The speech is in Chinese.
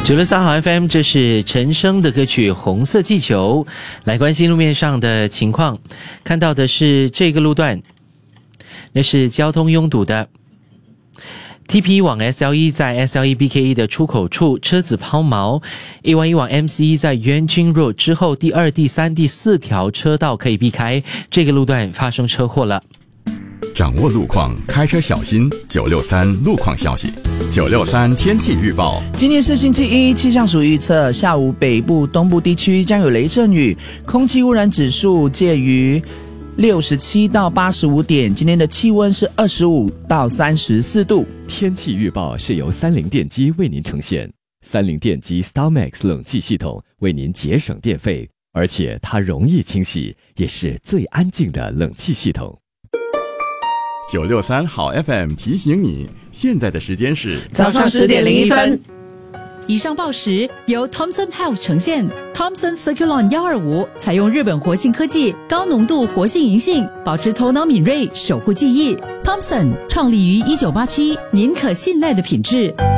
963好 FM， 这是陈升的歌曲《红色气球》。来关心路面上的情况，看到的是这个路段，那是交通拥堵的。TP 往 SL1 在 SL1 BK1 的出口处车子抛锚， A11 往 MC1 在元军 Road 之后第2、第3、第4条车道可以避开，这个路段发生车祸了。 掌握路况，开车小心。963路况消息，963天气预报。 今天是星期一，气象署预测下午北部、东部地区将有雷阵雨，空气污染指数介于67到85点，今天的气温是25到34度。 天气预报是由三菱电机为您呈现，三菱电机 StarMax 冷气系统为您节省电费，而且它容易清洗，也是最安静的冷气系统。 963好 FM 提醒你，现在的时间是早上10点01分。 以上报时由 Thomson Health 呈现。Thomson Circulon 125采用日本活性科技，高浓度活性银杏，保持头脑敏锐，守护记忆。Thomson 创立于1987，您可信赖的品质。